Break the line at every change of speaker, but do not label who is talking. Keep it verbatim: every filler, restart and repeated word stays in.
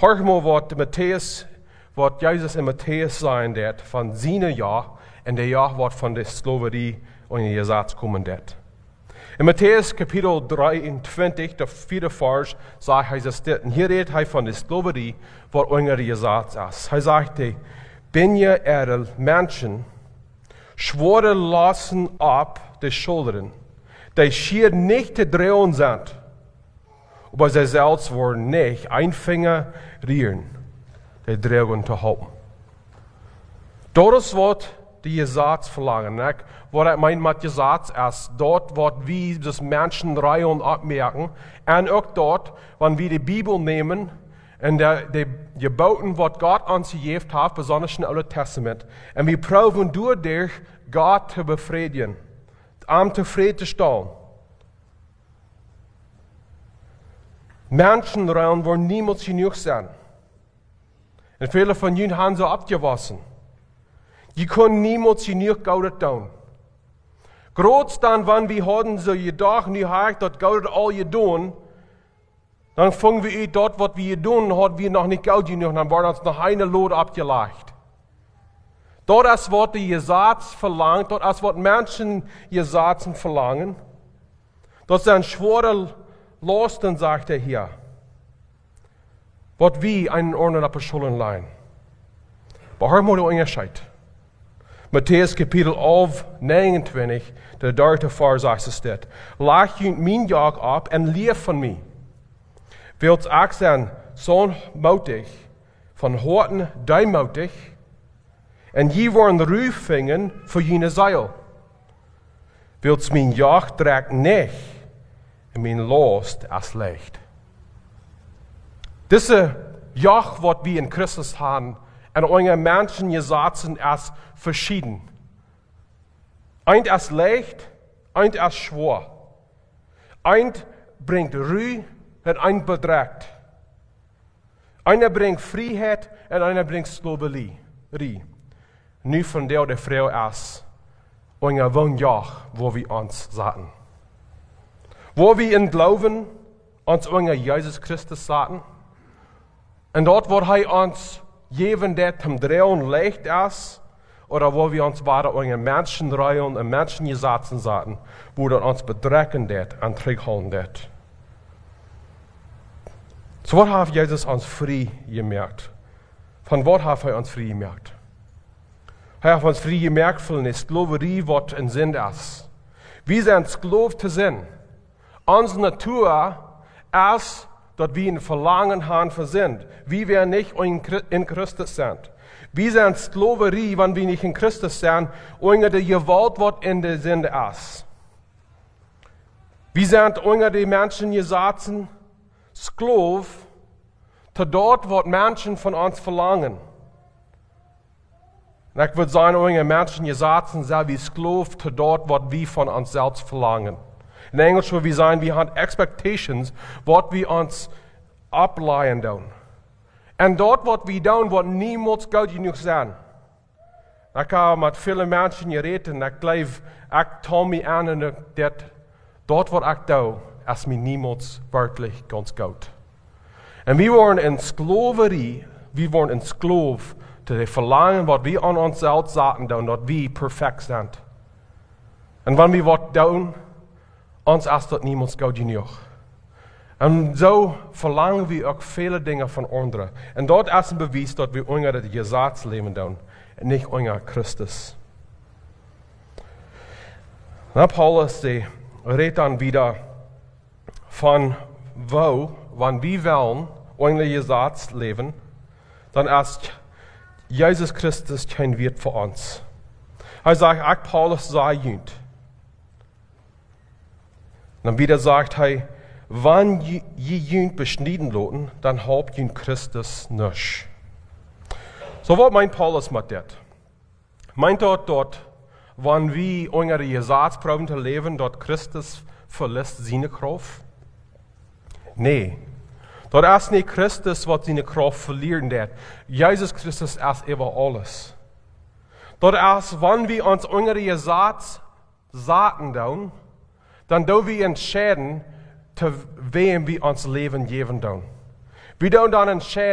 Hör mal, was Matthäus, was Jesus in Matthäus sagen wird, von seinem Jahr, und der Jahr, was von der Sklaverei und der Gesetz kommen wird. In Matthäus Kapitel dreiundzwanzig, der vierte Vers, sagt Jesus das. Und hier redet er von der Sklaverei, was unser Gesetz ist. Er sagt, wenn ihr eure Menschen schwore lassen ab die Schultern, die schier nicht zu drehen sind, aber sie selbst wollen nicht ein Finger rühren, die Drehung zu halten. Das ist, was die Gesetz verlangen. Nicht? Was ich meine mit Gesetz ist, dort, wo wir das Menschen reihen abmerken, und auch dort, wenn wir die Bibel nehmen, und die Geboten, was Gott uns gegeben hat, besonders im Alten Testament, und wir proben dadurch, Gott zu befriedigen, um zufrieden zu stellen. Menschen rein wollen niemals genug sein. Und viele von ihnen haben so abgewaschen. Die können niemals genug Geld tun. Groß dann, wenn wir haben so gedacht, nie habe das Geld all getan, dann fangen wir dort, was wir tun, hat wir noch nicht Geld genug, dann war uns noch eine Lot abgelegt. Dort ist, was die Gesetz verlangt, dort ist, was Menschen Gesetzen verlangen. Das sind schwere Lasten, sagt er hier. Was wir einen Ordnung auf die Schultern leihen. Aber hör mal den Unterschied. Matthäus Kapitel elf, neunundzwanzig, der dritte Vers sagt es dort. Lag je mijn jag ab und leer von mir. Wilt ik zijn zo mutig, van horten duimutig, en je worden ruifingen voor jene zeil. Wilt mijn jag trekt nicht, en mijn last is leicht. Diese Jag, wat wir in Christus haben, en onze Menschen gesetzen, ist verschieden. Eint ist leicht, eint ist schwer. Eint bringt Ruhe, und ein bedrängt. Einer bringt Freiheit und einer bringt Sklaverei. Nu von der der Frau ist, unser Wohnjahr, wo wir uns sahen. Wo wir in Glauben uns unser Jesus Christus sahen. Und dort, wo er uns geben, der zum Drehen leicht ist, oder wo wir uns weiter unser Menschen reihen und Menschen gesetzen sahen, wo er uns bedrängen wird und zurückholen wird. So was hat Jesus uns frei gemerkt? Von was hat er uns frei gemerkt? Er hat uns frei gemerkt von der Sklaverei, was in Sinn ist. Wir sind Sklaven zu Sinn. Unsere Natur ist, dass wir ein Verlangen haben für Sinn. Wir werden nicht in Christus sind. Wir sind Sklaverei, wenn wir nicht in Christus sind, unter der Gewalt, was in der Sinn ist. Wir sind unter den Menschen gesetzen, Sklav, zu dort, was Menschen von uns verlangen. Und ich würde sagen, unsere Menschen gesetzen sind wie Sklav zu dort, was wir von uns selbst verlangen. In Englisch würde wir sagen, wir haben Expectations, was wir uns ableihen tun. Und dort, was wir tun, wird niemals gut genug sein. Ich habe mit vielen Menschen geredet und ich glaube, ich tue mich an, dass dort, was ich tue, ist mir niemals wirklich ganz gut. Und wir waren in Sklaverei, wir waren in Sklav, zu dem Verlangen, was wir an uns selbst sagen, dass wir perfekt sind. Und wenn wir was tun, uns ist das niemals gut genug. Und so verlangen wir auch viele Dinge von anderen. Und dort ist ein Beweis, dass wir unter dem Gesetz leben tun, und nicht unter Christus. Na, Paulus, der redet dann wieder von wo, wenn wir wollen, unser Gesetz leben, dann ist Jesus Christus kein Wert für uns. Er sagt, ich, Paulus, sei jünd. Dann wieder sagt er, wenn je jünd beschnitten loten, dann habt jünd Christus nicht. So was meint Paulus mit das? Meint dort, dort, wenn wir unter der Gesetz proben zu leben, dort Christus verlässt seine Kraft? Nee. Dort ist nicht Christus, was seine Kraft verlieren wird. Jesus Christus ist über alles. Dort ist, wenn wir uns unter der Gesetz saten tun, dann tun wir entscheiden, zu wem wir uns Leben geben tun. Wir tun dann entscheiden,